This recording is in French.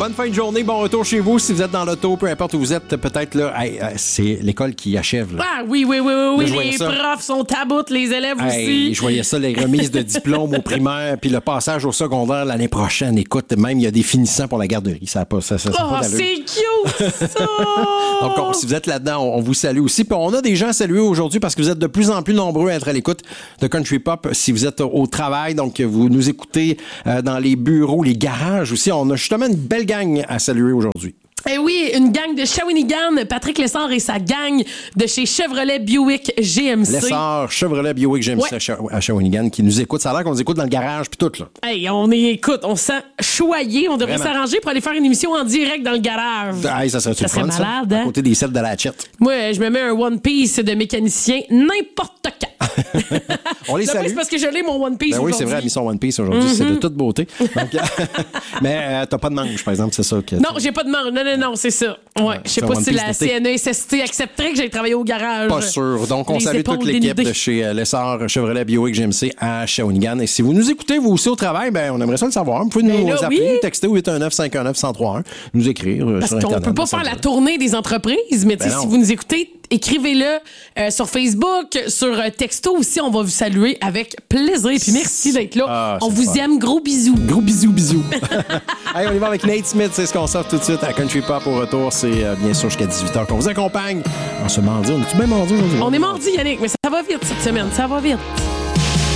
Bonne fin de journée, bon retour chez vous. Si vous êtes dans l'auto, peu importe où vous êtes, peut-être là, c'est l'école qui achève. Là. Ah oui, les profs sont à bout, les élèves aussi. Je voyais ça, les remises de diplômes au primaire, puis le passage au secondaire l'année prochaine. Écoute, même il y a des finissants pour la garderie. Ça n'a pas c'est cute, ça! Donc, si vous êtes là-dedans, on vous salue aussi. Puis on a des gens à saluer aujourd'hui parce que vous êtes de plus en plus nombreux à être à l'écoute de Country Pop. Si vous êtes au travail, donc vous nous écoutez dans les bureaux, les garages aussi. On a justement une belle gang à saluer aujourd'hui. Eh oui, une gang de Shawinigan, Patrick Lessard et sa gang de chez Chevrolet Buick GMC. Lessard, Chevrolet Buick GMC à Shawinigan qui nous écoute. Ça a l'air qu'on nous écoute dans le garage puis tout, là. Hey, on sent choyé. On devrait s'arranger pour aller faire une émission en direct dans le garage. Hey, ça serait fun, malade, ça? Hein? À côté des selles de la Hatchette. Moi, je me mets un One Piece de mécanicien n'importe quand. On les salue. C'est parce que je l'ai, mon One Piece aujourd'hui. Oui, c'est vrai, elle a mis son One Piece aujourd'hui. C'est de toute beauté. Donc, mais t'as pas de manche, par exemple, c'est ça? Non, j'ai pas de manche. Non, c'est ça. Ouais, je sais pas si la CNESST accepterait que j'aille travailler au garage. Pas sûr. Donc, on salue toute l'équipe de chez Lessard Chevrolet Buick GMC à Shawinigan. Et si vous nous écoutez, vous aussi au travail, on aimerait ça le savoir. Vous pouvez nous appeler, texter au 819-519-1031, nous écrire parce sur Internet. Parce qu'on peut pas faire la tournée des entreprises, mais si vous nous écoutez, écrivez-le sur Facebook, sur texto aussi, on va vous saluer avec plaisir. Et puis merci d'être là. On vous aime. Gros bisous. Gros bisous. Allez, on y va avec Nate Smith. C'est ce qu'on sort tout de suite à Country Pop au retour. C'est bien sûr jusqu'à 18h qu'on vous accompagne. En ce mardi, on est-tu bien mardi aujourd'hui? On est mardi, Yannick, mais ça va vite cette semaine. Ça va vite.